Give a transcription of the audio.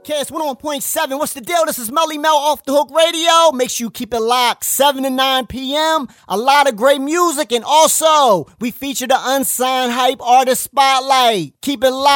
Broadcast 101.7. What's the deal? This is Melly Mel Off the Hook Radio. Make sure you keep it locked 7 to 9 p.m. A lot of great music. And also, we feature the Unsigned Hype Artist Spotlight. Keep it locked.